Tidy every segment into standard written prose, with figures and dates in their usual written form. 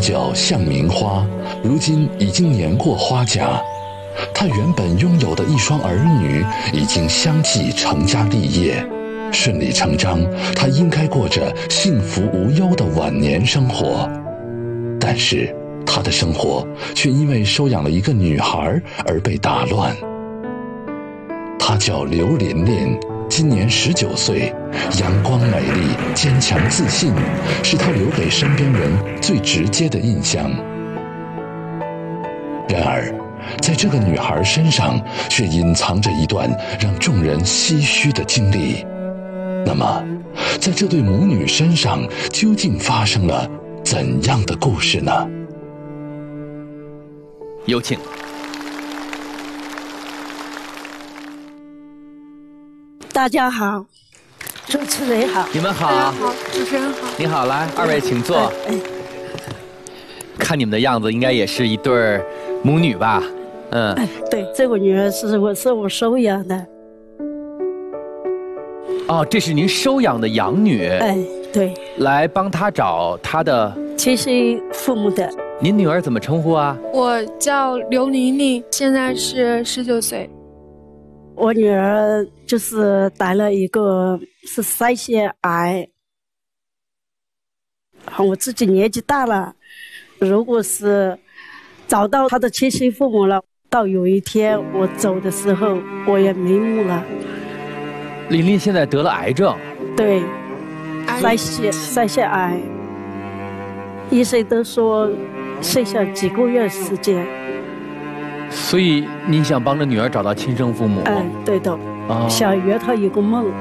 角像名花，如今已经年过花甲。他原本拥有的一双儿女已经相继成家立业，顺理成章，他应该过着幸福无忧的晚年生活。但是他的生活却因为收养了一个女孩而被打乱。她叫刘琳琳，今年19岁，阳光美丽，坚强自信，是她留给身边人最直接的印象。然而在这个女孩身上却隐藏着一段让众人唏嘘的经历。那么在这对母女身上究竟发生了怎样的故事呢？ 有请。 大家好，主持人好。 你们好。 大家好，主持人好。 你好，来，二位请坐。看你们的样子，应该也是一对母女吧？ 对，这个女儿是我收养的。 哦，这是您收养的养女。 对。 来帮她找她的亲生父母的。 您女儿怎么称呼啊？ 我叫刘琳琳，现在是19岁。 我女儿就是得了一个是腮腺癌。我自己年纪大了，如果是找到她的亲生父母了，到有一天我走的时候，我也没目了。 琳琳现在得了癌症。 对，腮腺癌，医生都说剩下几个月时间。 所以您想帮着女儿找到亲生父母？ 对的。想圆她一个梦。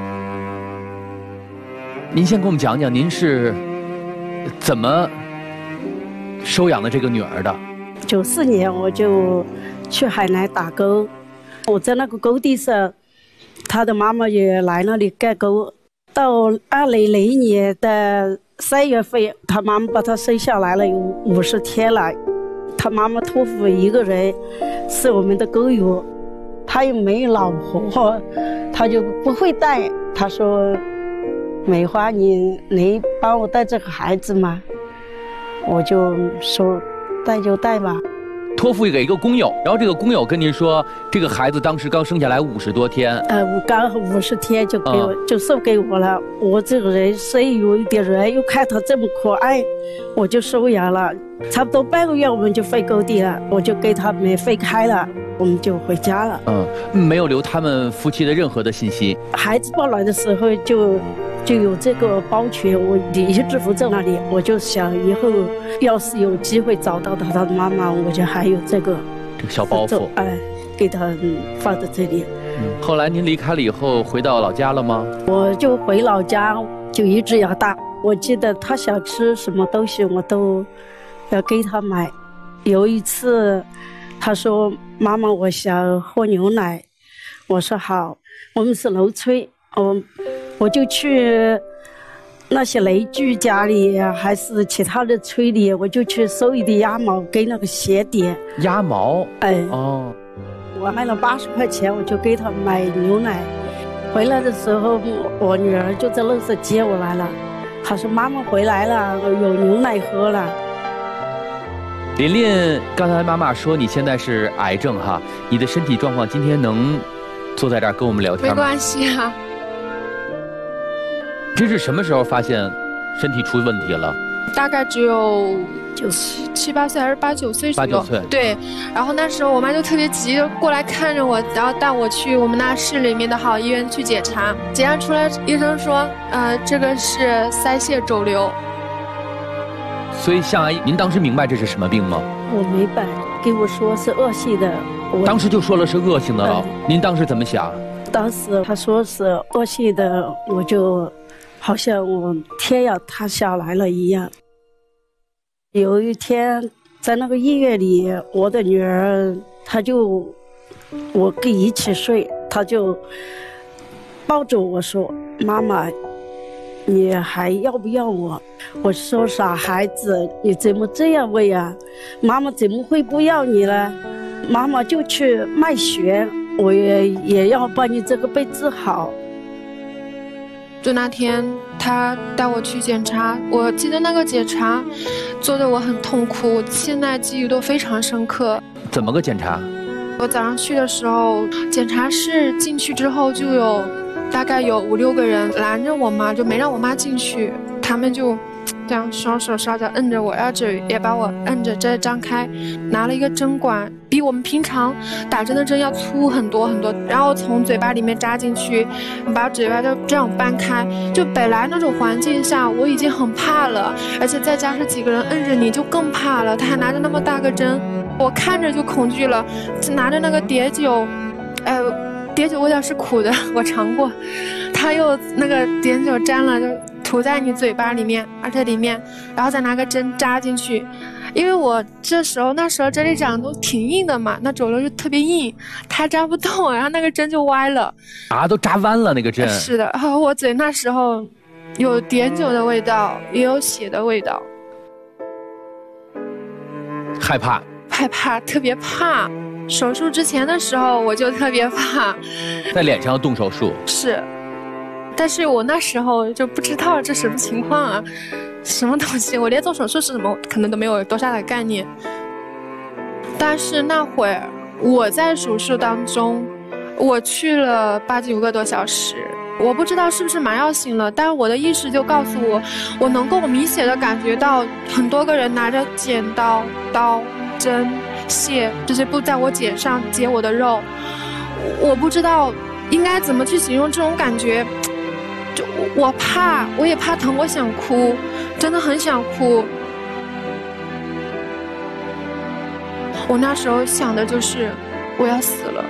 您先给我们讲讲您是怎么收养的这个女儿的 ？94年我就去海南打沟，我在那个沟地上，她的妈妈也来那里盖沟。到2001年的3月份，她妈妈把她生下来了，有50天了。她妈妈托付一个人是我们的沟友，他又没有老婆，他就不会带。他说：“美花，你能帮我带这个孩子吗？”我就说：“带就带吧。” 托付给一个工友，然后这个工友跟您说，这个孩子当时刚生下来50多天。 刚好50天就给我，就送给我了。我这个人生有一点软，又看他这么可爱，我就收养了。差不多半个月我们就回沟地了，我就给他们分开了，我们就回家了。 没有留他们夫妻的任何的信息。 孩子抱来的时候就有这个包权，我一直不在那里。我就想以后要是有机会找到他的妈妈，我就还有这个小包袱， 给他放在这里。 后来您离开了以后，回到老家了吗？ 我就回老家，就一直要大。我记得他想吃什么东西，我都要给他买。有一次他说：“妈妈，我想喝牛奶。”我说好。我们是农村，我就去那些邻居家里还是其他的村里，我就去收一点鸭毛给那个鞋点。 鸭毛？ 我卖了80块钱，我就给他买牛奶。回来的时候，我女儿就在路上接我来了，她说：“妈妈回来了，有牛奶喝了。” 琳琳，刚才妈妈说你现在是癌症哈，你的身体状况今天能坐在这儿跟我们聊天吗？ 没关系啊。 这是什么时候发现身体出问题了？ 大概只有7、8岁还是8、9岁左右。8、9岁。对，然后那时候我妈就特别急过来看着我，然后带我去我们那市里面的好医院去检查。检查出来，医生说，这个是腮腺肿瘤。 所以向阿姨，您当时明白这是什么病吗？ 我明白，给我说是恶性的。 当时就说了是恶性的了。您当时怎么想？ 当时他说是恶性的，我就好像我天要塌下来了一样。有一天在那个医院里，我的女儿我跟一起睡，她就抱着我说：“妈妈，你还要不要我？”我说：“傻孩子，你怎么这样问呀？妈妈怎么会不要你呢？妈妈就去卖血，我也要把你这个病治好。” 就那天他带我去检查，我记得那个检查做得我很痛苦，我现在记忆都非常深刻。 怎么个检查？ 我早上去的时候，检查室进去之后就有大概有5、6个人拦着我妈，就没让我妈进去，他们就这样双手稍着摁着我，然后嘴也把我摁着再张开，拿了一个针管，比我们平常打针的针要粗很多很多，然后从嘴巴里面扎进去，把嘴巴就这样掰开。就本来那种环境下我已经很怕了，而且再加上几个人摁着你就更怕了，他还拿着那么大个针，我看着就恐惧了。拿着那个碘酒，碘酒味道是苦的，我尝过，他又那个碘酒沾了就涂在你嘴巴里面，而且里面，然后再拿个针扎进去。因为我那时候这里长都挺硬的嘛，那肿瘤就特别硬，它扎不动，然后那个针就歪了。啊， 都扎弯了那个针。 是的，然后我嘴那时候有碘酒的味道，也有血的味道。 害怕，特别怕。手术之前的时候我就特别怕， 在脸上要动手术。 是。但是我那时候就不知道这什么情况啊，什么东西，我连做手术是什么可能都没有多大的概念。但是那会儿我在手术当中，我去了8、9个多小时，我不知道是不是麻药醒了，但我的意识就告诉我，我能够明显的感觉到很多个人拿着剪刀、刀、针、线这些布在我剪上解我的肉，我不知道应该怎么去形容这种感觉。就我怕，我也怕疼，我想哭，真的很想哭。我那时候想的就是我要死了。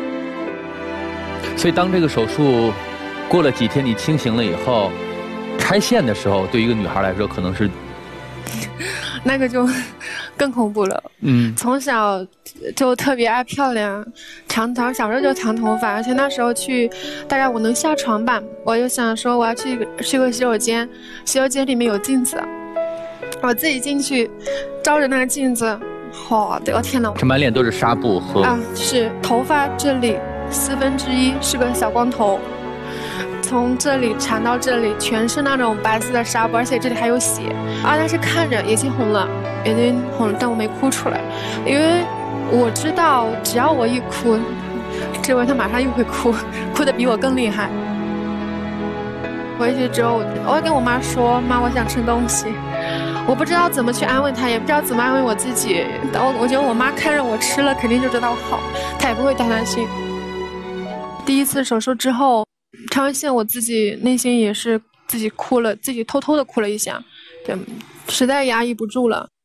所以当这个手术过了几天你清醒了以后，拆线的时候对于一个女孩来说可能是那个就更恐怖了。从小就特别爱漂亮，小时候就长头发，而且那时候大概我能下床吧，我就想说我要去个洗手间，洗手间里面有镜子，我自己进去照着那个镜子，我天哪， 这满脸都是纱布和是头发这里1/4是个小光头，从这里缠到这里全是那种白色的纱布，而且这里还有血但是看着眼睛红了，但我没哭出来，因为我知道只要我一哭，这位他马上又会哭得比我更厉害。回去之后我跟我妈说，妈，我想吃东西，我不知道怎么去安慰她，也不知道怎么安慰我自己。我觉得我妈看着我吃了肯定就知道好，她也不会太担心。第一次手术之后拆完线，我自己内心也是自己哭了，自己偷偷的哭了一下，对，实在压抑不住了。